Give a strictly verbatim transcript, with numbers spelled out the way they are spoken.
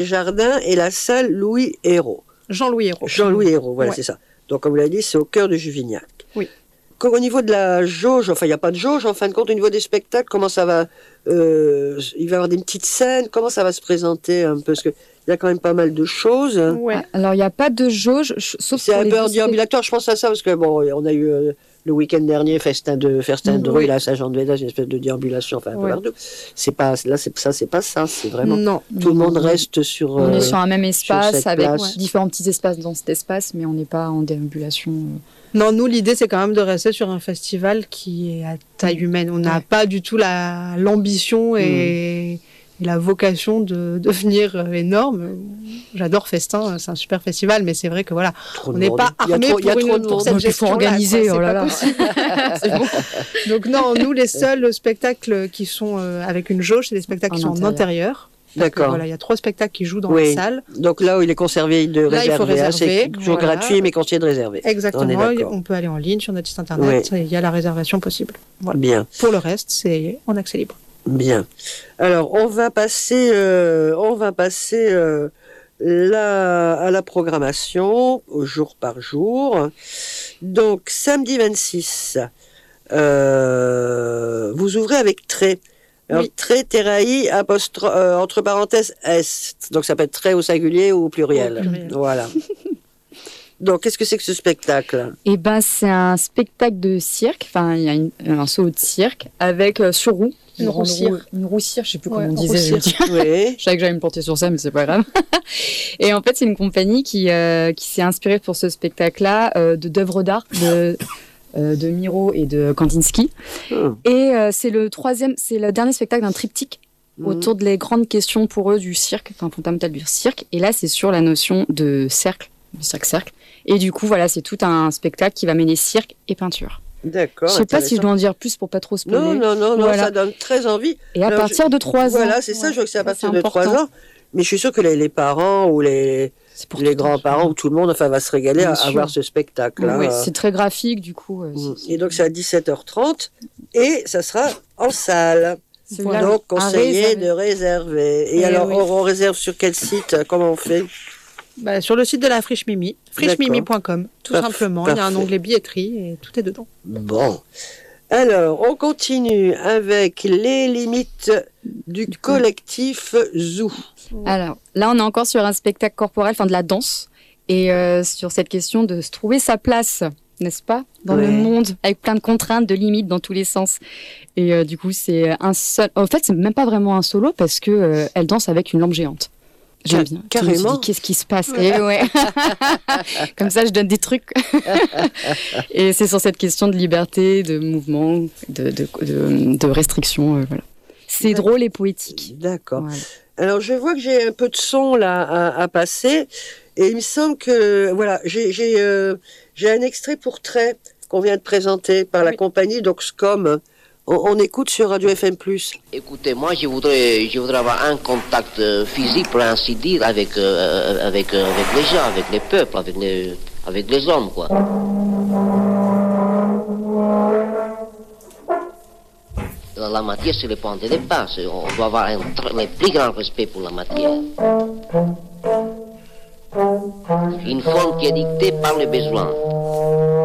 Jardin et la salle Louis Hérault. Jean-Louis Hérault. Jean-Louis Hérault, voilà, ouais. C'est ça. Donc, comme vous l'avez dit, c'est au cœur de Juvignac. Oui. Comme au niveau de la jauge, enfin, il n'y a pas de jauge, en fin de compte, au niveau des spectacles, comment ça va euh, il va y avoir des petites scènes, comment ça va se présenter un peu? Parce qu'il y a quand même pas mal de choses. Ouais. Alors, il n'y a pas de jauge, sauf c'est pour un les peu en deux déambulatoire, je pense à ça, parce que, bon, on a eu euh, le week-end dernier, festin de, festin de Oui. rue, là, à Saint-Jean-de-Védas, une espèce de déambulation, enfin, un Ouais. peu partout. C'est pas, là, c'est, ça, c'est pas ça, c'est vraiment. Non. Tout le monde Non. reste sur. On euh, est sur un même espace cette avec place. différents petits espaces dans cet espace, mais on n'est pas en déambulation. Non, nous, l'idée, c'est quand même de rester sur un festival qui est à taille humaine. On n'a Ouais. pas du tout la, l'ambition et, et la vocation de devenir euh, énorme. J'adore Festin, c'est un super festival, mais c'est vrai que voilà, trop de on n'est monde. pas Il y a armé trop- il y a pour, trop une, de pour monde. cette Donc, il faut gestion-là, organiser, quoi. oh C'est là pas là. possible. C'est bon. Donc non, nous, les seuls spectacles qui sont euh, avec une jauge, c'est des spectacles En qui sont en intérieur. intérieur. Parce que, D'accord. Voilà, il y a trois spectacles qui jouent dans Oui. la salle. Donc là où il est conservé de Là, il faut réserver, hein, c'est réserver, toujours voilà. gratuit, mais conseillé de réserver. On est Exactement. d'accord. On peut aller en ligne sur notre site internet. Oui. Il y a la réservation possible. Voilà. Bien, Pour le reste, c'est en accès libre. bien. Alors on va passer, euh, on va passer euh, là à la programmation, au jour par jour. Donc samedi vingt-six, euh, vous ouvrez avec trait. Alors, Oui. trait, terraï, apostro- euh, entre parenthèses, S. Donc, ça peut être trait au singulier ou au pluriel. Au pluriel. Voilà. Donc, qu'est-ce que c'est que ce spectacle? Et ben, c'est un spectacle de cirque. Enfin, il y a une- un solo de cirque avec euh, sur roue. Une grande roue cire. roue- Une roue cire, je sais plus Ouais, comment on roue disait. je veux cire. dire. Oui. Je savais que j'allais me porter sur ça, mais c'est pas grave. Et en fait, c'est une compagnie qui, euh, qui s'est inspirée pour ce spectacle-là euh, de d'œuvres d'art de, euh, de Miro et de Kandinsky. Hum. Et euh, c'est le troisième, c'est le dernier spectacle d'un triptyque Mhm. autour de les grandes questions pour eux du cirque, enfin fondamental du cirque. Et là, c'est sur la notion de cercle, de cirque-cercle. Et du coup, voilà, c'est tout un spectacle qui va mêler cirque et peinture. D'accord. Je sais pas si je intéressant. dois en dire plus pour pas trop spoiler. Non, non, non, non, Voilà. ça donne très envie. Et à Alors, partir de trois ans. Voilà, c'est ça, je vois que c'est à Ouais, partir c'est de trois important. ans. Mais je suis sûre que les, les parents ou les, C'est pour les tout âge. grands-parents ou tout le monde enfin, va se régaler Bien à, à sûr. voir ce spectacle. Oui, hein. c'est très graphique, du coup. euh, Mm. c'est- Et donc c'est à dix-sept heures trente et ça sera en salle. Celui-là, Donc à conseillé réserver. de réserver. Et, Eh alors oui. on, on réserve sur quel site? Comment on fait? Bah, sur le site de la Friche Mimi, friche mimi point com, tout Parf- simplement. Il y a un parfait. onglet billetterie et tout est dedans. Bon. Alors on continue avec les limites du Du coup. collectif Zoo. Alors, là, on est encore sur un spectacle corporel, enfin de la danse, et euh, sur cette question de se trouver sa place, n'est-ce pas, dans Ouais. le monde, avec plein de contraintes, de limites dans tous les sens. Et euh, du coup, c'est un seul. En fait, c'est même pas vraiment un solo parce que euh, elle danse avec une lampe géante. J'aime bien. Tout le monde se dit, Carrément. qu'est-ce qui se passe? Et ouais. Comme ça, je donne des trucs. Et c'est sur cette question de liberté, de mouvement, de, de, de, de restriction. euh, voilà. C'est drôle et poétique. D'accord. Voilà. Alors je vois que j'ai un peu de son là à, à passer et il me semble que voilà j'ai j'ai euh, j'ai un extrait pour trait qu'on vient de présenter par la Oui. compagnie donc Scom. On, on écoute sur Radio F M plus. Écoutez, moi, je voudrais, je voudrais avoir un contact euh, physique, pour ainsi dire, avec, euh, avec, euh, avec les gens, avec les peuples, avec les, avec les hommes, quoi. La, la matière, c'est le point de départ. C'est- On doit avoir un, tr- le plus grand respect pour la matière. Une forme qui est dictée par le besoin.